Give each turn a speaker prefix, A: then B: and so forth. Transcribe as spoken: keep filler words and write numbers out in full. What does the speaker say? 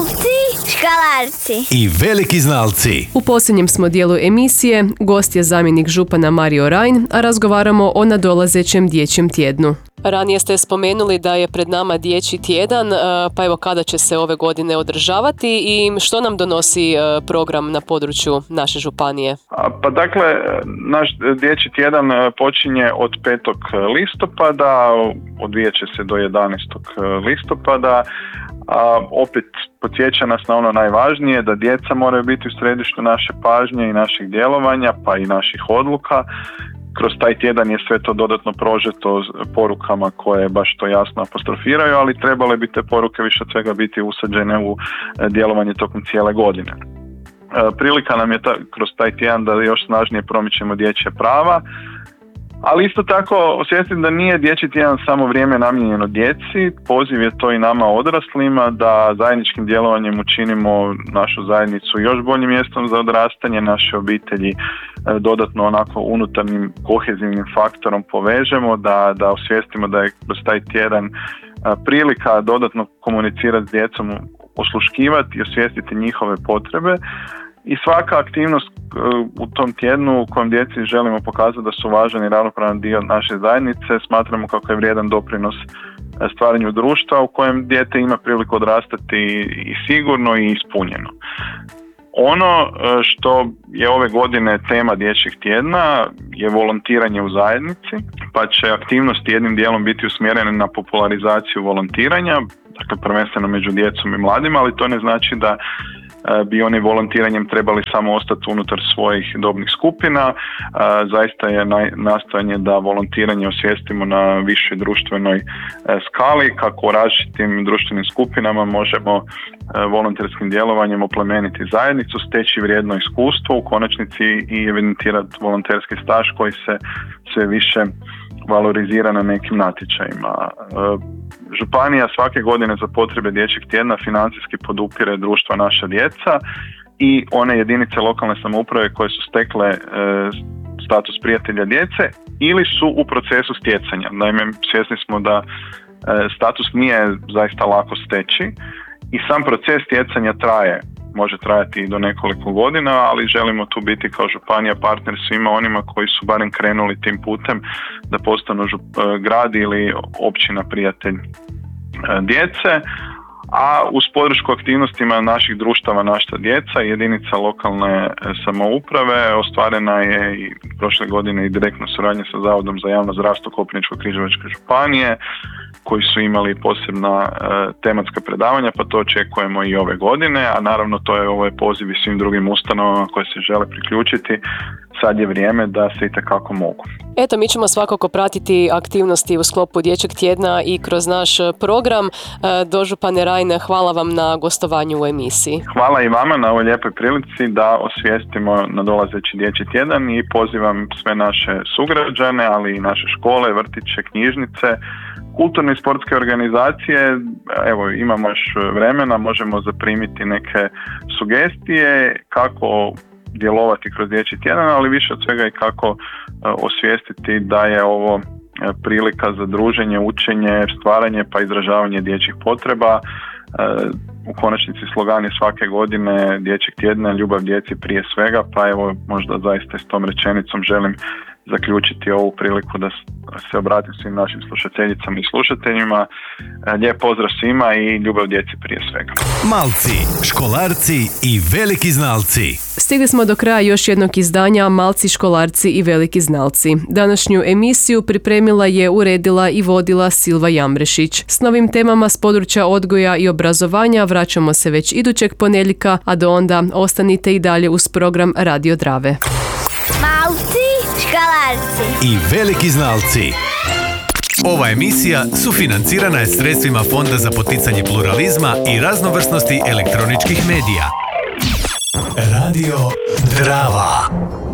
A: Malci, školarci
B: i veliki znalci.
C: U posljednjem smo dijelu emisije, gost je zamjenik župana Mario Rajn, a razgovaramo o nadolazećem dječjem tjednu. Ranije ste spomenuli da je pred nama dječji tjedan, pa evo kada će se ove godine održavati i što nam donosi program na području naše županije?
D: Pa dakle, naš dječji tjedan počinje od petog listopada, odvijat će se do jedanaestog listopada. A opet podsjeća nas na ono najvažnije, da djeca moraju biti u središtu naše pažnje i naših djelovanja, pa i naših odluka. Kroz taj tjedan je sve to dodatno prožeto porukama koje baš to jasno apostrofiraju, ali trebale bi te poruke više od svega biti usađene u djelovanje tokom cijele godine. Prilika nam je ta, kroz taj tjedan da još snažnije promičemo dječje prava, ali isto tako osvijestim da nije dječji tjedan samo vrijeme namijenjeno djeci, poziv je to i nama odraslima da zajedničkim djelovanjem učinimo našu zajednicu još boljim mjestom za odrastanje, naše obitelji dodatno onako unutarnjim kohezivnim faktorom povežemo, da, da osvijestimo da je kroz taj tjedan prilika dodatno komunicirati s djecom, osluškivati i osvijestiti njihove potrebe. I svaka aktivnost u tom tjednu u kojem djeci želimo pokazati da su važan i ravnopravan dio naše zajednice, smatramo kako je vrijedan doprinos stvaranju društva u kojem dijete ima priliku odrastati i sigurno i ispunjeno. Ono što je ove godine tema dječjeg tjedna je volontiranje u zajednici, pa će aktivnosti jednim dijelom biti usmjerene na popularizaciju volontiranja, dakle prvenstveno među djecom i mladima, ali to ne znači da bi oni volontiranjem trebali samo ostati unutar svojih dobnih skupina. Zaista je nastojanje da volontiranje osvijestimo na višoj društvenoj skali, kako u različitim društvenim skupinama možemo volonterskim djelovanjem oplemeniti zajednicu, steći vrijedno iskustvo, u konačnici i evidentirati volonterski staž koji se sve više valorizira na nekim natječajima. Županija svake godine za potrebe dječjeg tjedna financijski podupire društva Naša djeca i one jedinice lokalne samouprave koje su stekle e, status prijatelja djece ili su u procesu stjecanja. Naime, svjesni smo da e, status nije zaista lako steći i sam proces stjecanja traje. Može trajati i do nekoliko godina, ali želimo tu biti kao županija partner svima onima koji su barem krenuli tim putem da postanu žup- grad ili općina prijatelj djece, a uz podršku aktivnostima naših društava Naša djeca i jedinica lokalne samouprave ostvarena je i prošle godine i direktna suradnja sa Zavodom za javno zdravstvo Koprivničko-križevačke županije, koji su imali posebna e, tematska predavanja, pa to očekujemo i ove godine, a naravno to je ovaj poziv i svim drugim ustanovama koje se žele priključiti. Sad je vrijeme da se itekako mogu.
C: Eto, mi ćemo svakako pratiti aktivnosti u sklopu dječjeg tjedna i kroz naš program. Dožupane Rajne, hvala vam na gostovanju u emisiji.
D: Hvala i vama na ovoj lijepoj prilici da osvijestimo nadolazeći dječji tjedan i pozivam sve naše sugrađane, ali i naše škole, vrtiće, knjižnice, kulturne i sportske organizacije. Evo, imamo još vremena, možemo zaprimiti neke sugestije kako djelovati kroz dječji tjedan, ali više od svega i kako uh, osvijestiti da je ovo uh, prilika za druženje, učenje, stvaranje pa izražavanje dječjih potreba. Uh, u konačnici slogan je svake godine dječjeg tjedna ljubav djeci prije svega, pa evo možda zaista s tom rečenicom želim zaključiti ovu priliku da se obratim svim našim slušateljicama i slušateljima. Lijep pozdrav svima i ljubav djeci prije svega.
B: Malci, školarci i veliki znalci.
C: Stigli smo do kraja još jednog izdanja Malci, školarci i veliki znalci. Današnju emisiju pripremila je, uredila i vodila Silva Jambrešić. S novim temama s područja odgoja i obrazovanja vraćamo se već idućeg ponedjeljka, a do onda ostanite i dalje uz program Radio Drave.
A: Malci, školarci
B: i veliki znalci. Ova emisija sufinancirana je sredstvima Fonda za poticanje pluralizma i raznovrsnosti elektroničkih medija. Radio Drava.